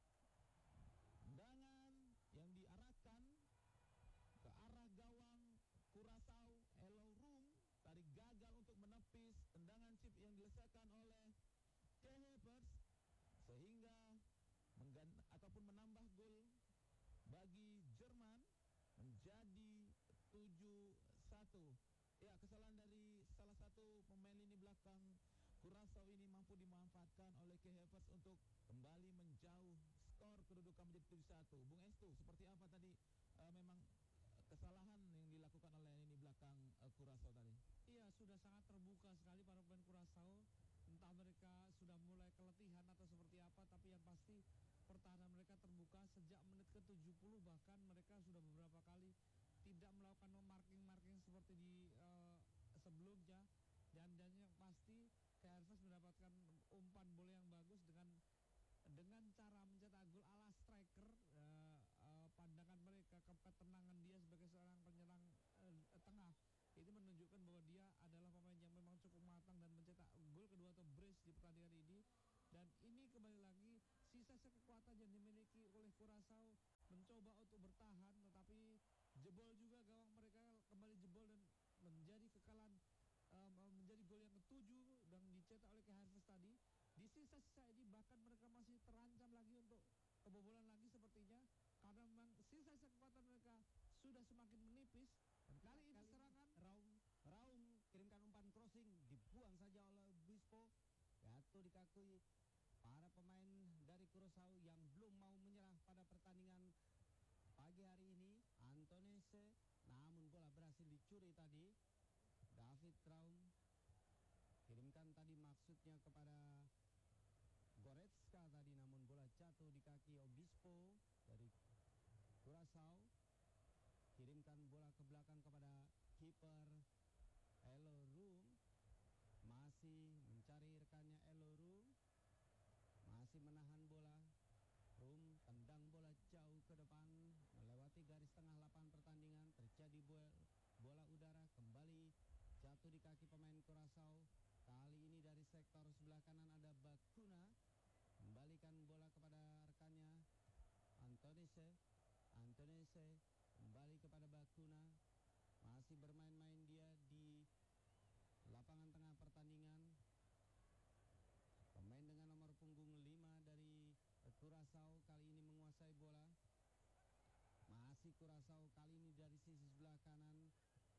tendangan yang diarahkan ke arah gawang Curaçao Elorum tadi gagal untuk menepis tendangan chip yang dilesakan oleh Kuipers, sehingga menggan ataupun menambah gol bagi Jerman menjadi tujuh satu. Ya, kesalahan dari salah satu pemain lini belakang Curaçao ini mampu dimanfaatkan oleh Kuipers untuk kembali menjauh skor kedudukan menjadi tujuh satu. Bung Estu, seperti apa tadi uh, memang kesalahan yang dilakukan oleh lini belakang uh, Curaçao tadi? Iya, sudah sangat terbuka sekali para pemain Curaçao. Entah mereka sudah mulai keletihan atau seperti apa, tapi yang pasti pertahanan mereka terbuka sejak menit ke tujuh puluh. Bahkan mereka sudah beberapa kali tidak melakukan marking-marking seperti di uh, sebelumnya. Dan dan yang pasti Kuipers mendapatkan umpan bola yang bagus dengan dengan cara mencetak gol ala striker. Uh, uh, pandangan mereka, ketenangan dia sebagai seorang penyerang uh, tengah, ini menunjukkan bahwa dia adalah pemain yang memang cukup matang dan mencetak gol kedua atau brace di pertandingan ini. Dan ini kembali lagi sisa-sisa kekuatan yang dimiliki oleh Curaçao mencoba untuk bertahan, tetapi jebol juga gawang mereka, kembali jebol dan menjadi kekalahan, um, menjadi gol yang ketujuh dan dicetak oleh Kuipers tadi. Di sisa-sisa ini bahkan mereka masih terancam lagi untuk kebobolan lagi sepertinya, karena memang sisa-sisa kekuatan mereka sudah semakin menipis. Dan kali ini serangan Raum Raum kirimkan umpan crossing, dibuang saja oleh Bispo. Jatuh dikakui para pemain dari Curaçao yang belum mau menyerah pada pertandingan pagi hari ini. Antonese, namun bola berhasil dicuri tadi. David Raum kirimkan tadi maksudnya kepada Goretzka tadi, namun bola terjatuh di kaki Obispo dari Curaçao. Kirimkan bola ke belakang kepada kiper Elo Room. Masih mencari rekannya Elo Room. Masih menahan bola. Room tendang bola jauh ke depan melewati garis tengah lapangan pertandingan. Terjadi bola, bola udara kembali jatuh di kaki pemain Curaçao. Kali ini dari sektor sebelah kanan ada Bakuna. Kembalikan bola kepada rekannya Antonise. Antonise kembali kepada Bakuna. Masih bermain-main dia di lapangan tengah pertandingan. Pemain dengan nomor punggung lima dari Curaçao kali ini menguasai bola. Masih Curaçao kali ini dari sisi sebelah kanan.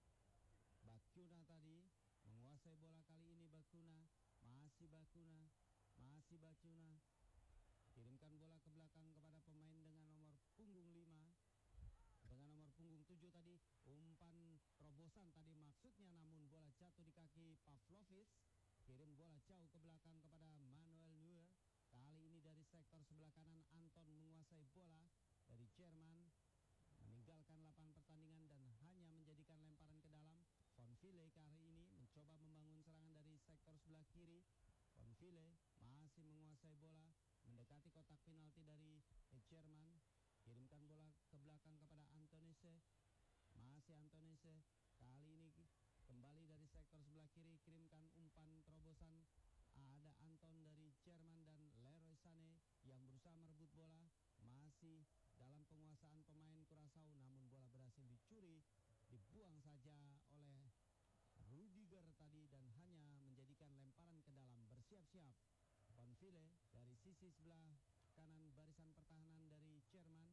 Bakuna tadi menguasai bola kali ini Bakuna. Masih Bakuna. Masih Bakuna. Kirimkan bola ke belakang kepada pemain dengan nomor punggung lima. Dengan nomor punggung tujuh tadi. Umpan terobosan tadi maksudnya, namun bola jatuh di kaki Pavlovic. Kirim bola jauh ke belakang kepada Manuel Neuer. Kali ini dari sektor sebelah kanan Anton menguasai bola dari Jerman. Meninggalkan lapangan pertandingan dan hanya menjadikan lemparan ke dalam. Von Ville kali ini mencoba membangun serangan dari sektor sebelah kiri. Von Ville masih menguasai bola. Mendekati kotak penalti dari Jerman. Kirimkan bola ke belakang kepada Antonise. Masih Antonise. Kali ini kembali dari sektor sebelah kiri. Kirimkan umpan terobosan. Ada Anton dari Jerman dan Leroy Sané yang berusaha merebut bola. Masih dalam penguasaan pemain Curaçao, namun bola berhasil dicuri. Dibuang saja oleh Rudiger tadi dan hanya menjadikan lemparan ke dalam. Bersiap-siap Von Ville dari sisi sebelah kanan barisan pertahanan dari Jerman.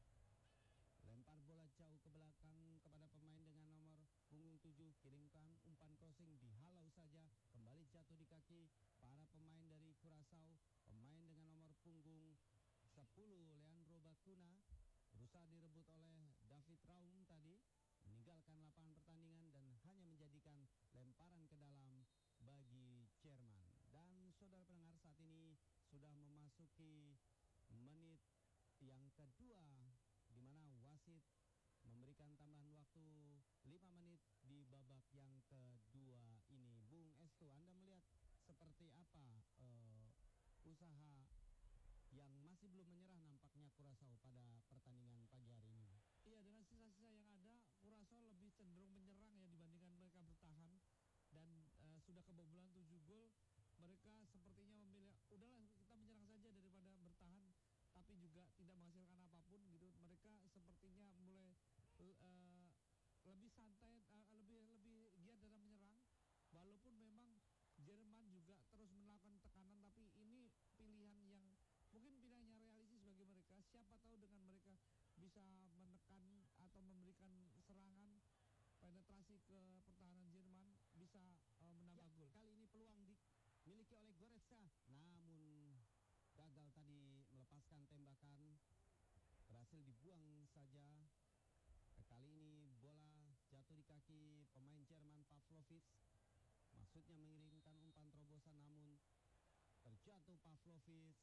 Lempar bola jauh ke belakang kepada pemain dengan nomor punggung tujuh. Kirimkan umpan crossing, dihalau saja. Kembali jatuh di kaki para pemain dari Curaçao. Pemain dengan nomor punggung sepuluh Leandro Bakuna berusaha direbut oleh David Raum tadi. Meninggalkan lapangan pertandingan dan hanya menjadikan lemparan ke dalam bagi Jerman. Dan saudara pendengar, saat ini sudah memasuki menit yang kedua, di mana wasit memberikan tambahan waktu lima menit di babak yang kedua ini. Bung Estu, Anda melihat seperti apa uh, usaha yang masih belum menyerah nampaknya Curaçao pada pertandingan pagi hari ini? Iya, dengan sisa-sisa yang ada, Curaçao lebih cenderung menyerang ya dibandingkan mereka bertahan. Dan uh, sudah kebobolan tujuh gol, mereka sepertinya memilih udahlah kita menyerang saja daripada bertahan tapi juga tidak menghasilkan apapun gitu. Mereka sepertinya mulai uh, lebih santai, uh, lebih lebih giat dalam menyerang. Walaupun memang Jerman juga terus melakukan tekanan, tapi ini pilihan yang mungkin pilihannya realistis bagi mereka. Siapa tahu dengan mereka bisa menekan atau memberikan serangan penetrasi ke pertahanan Jerman bisa uh, menambah Ya, gol. kali ini peluang dimiliki oleh Goretzka, namun gagal tadi melepaskan tembakan. Berhasil dibuang saja. Kali ini bola jatuh di kaki pemain Jerman Pavlovic. Maksudnya mengirimkan umpan terobosan, namun terjatuh Pavlovic.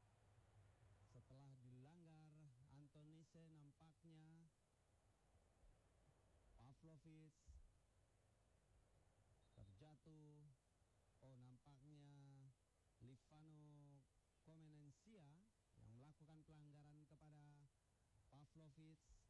Setelah dilanggar Antonise nampaknya Pavlovic terjatuh. Oh, nampaknya Livano Comenencia yang melakukan pelanggaran kepada Pavlovic.